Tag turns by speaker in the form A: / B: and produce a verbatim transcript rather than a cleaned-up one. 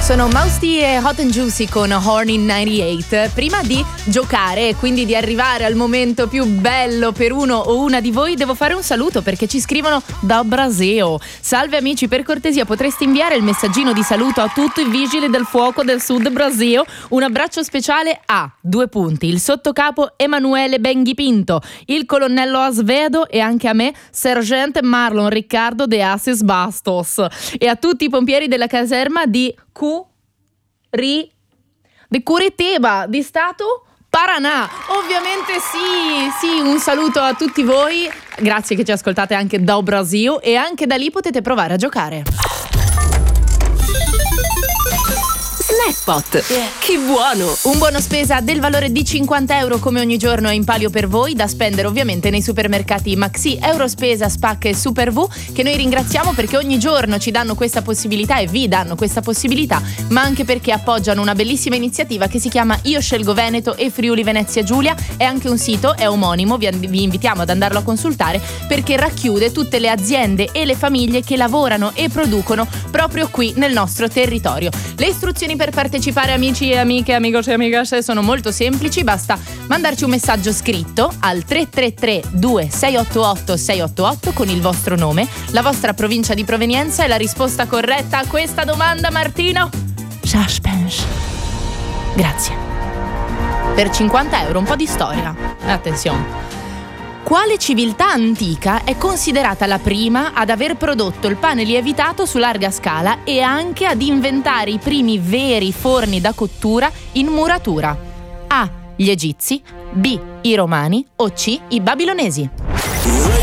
A: Sono Mausti e Hot and Juicy con Horny novantaotto. Prima di giocare e quindi di arrivare al momento più bello per uno o una di voi, devo fare un saluto perché ci scrivono da Braseo. Salve amici, per cortesia potreste inviare il messaggino di saluto a tutti i vigili del fuoco del sud Braseo. Un abbraccio speciale a due punti, il sottocapo Emanuele Benghipinto, il colonnello Asvedo e anche a me, sergente Marlon Riccardo de Assis Bastos, e a tutti i pompieri della caserma di Curi di Curitiba di Stato Paraná. Ovviamente sì, sì, un saluto a tutti voi, grazie che ci ascoltate anche da Brasil, e anche da lì potete provare a giocare. Snackpot, yeah. Che buono! Un buono spesa del valore di cinquanta euro come ogni giorno è in palio per voi, da spendere ovviamente nei supermercati Maxi, Eurospesa, Spac e Super V, che noi ringraziamo perché ogni giorno ci danno questa possibilità e vi danno questa possibilità, ma anche perché appoggiano una bellissima iniziativa che si chiama Io Scelgo Veneto e Friuli Venezia Giulia. È anche un sito, è omonimo, vi, vi invitiamo ad andarlo a consultare perché racchiude tutte le aziende e le famiglie che lavorano e producono proprio qui nel nostro territorio. Le istruzioni per partecipare, amici e amiche, amigos e amigas, sono molto semplici, basta mandarci un messaggio scritto al tre tre tre due sei otto otto sei otto otto con il vostro nome, la vostra provincia di provenienza e la risposta corretta a questa domanda, Martino. Suspense. Grazie. Per cinquanta euro un po' di storia. Attenzione. Quale civiltà antica è considerata la prima ad aver prodotto il pane lievitato su larga scala e anche ad inventare i primi veri forni da cottura in muratura? A. Gli egizi, B. I romani o C. I babilonesi?